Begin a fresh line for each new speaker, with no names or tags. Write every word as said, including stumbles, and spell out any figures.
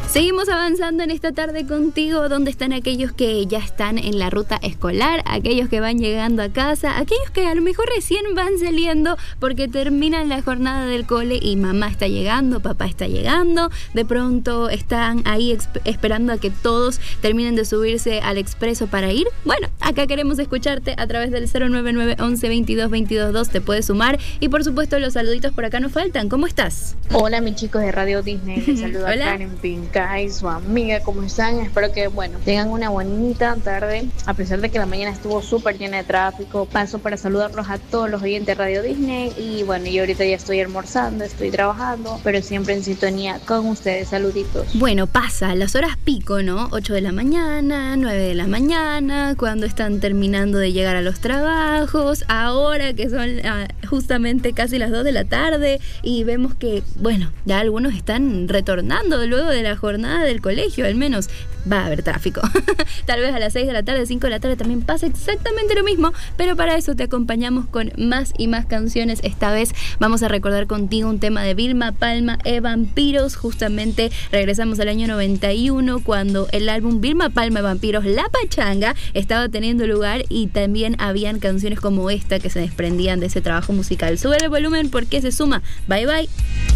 Seguimos avanzando en esta tarde contigo. ¿Dónde están aquellos que ya están en la ruta escolar? Aquellos que van llegando a casa, aquellos que a lo mejor recién van saliendo porque terminan la jornada del cole y mamá está llegando, papá está llegando, de pronto están ahí exp- esperando a que todos terminen de subirse al expreso para ir. Bueno, acá queremos escucharte a través del cero nueve nueve once veintidós veintidós dos, te puedes sumar y por supuesto los saluditos por acá no faltan. ¿Cómo estás?
Hola mis chicos de Radio Disney, les saluda Karen Pinca y su amiga, ¿cómo están? Espero que, bueno, tengan una bonita tarde, a pesar de que la mañana estuvo súper llena de tráfico. Paso para saludarlos a todos los oyentes de Radio Disney y bueno, yo ahorita ya estoy almorzando, estoy trabajando, pero siempre en sintonía con ustedes. Saluditos.
Bueno, pasa las horas pico, ¿no? ocho de la mañana, nueve de la mañana, cuando están terminando de llegar a los trabajos, ahora que son uh, justamente casi las dos de la tarde y vemos que, bueno, ya algunos están retornando luego de la jornada del colegio, al menos va a haber tráfico. Tal vez a las seis de la tarde, cinco de la tarde también pasa exactamente lo mismo, pero para eso te acompañamos con más y más canciones. Esta vez vamos a recordar contigo un tema de Vilma Palma e Vampiros. Justamente regresamos al año noventa y uno cuando el álbum Vilma Palma e Vampiros, La Pachanga, estaba teniendo lugar y también habían canciones como esta que se desprendían de ese trabajo musical. Sube el volumen porque se suma. Bye bye.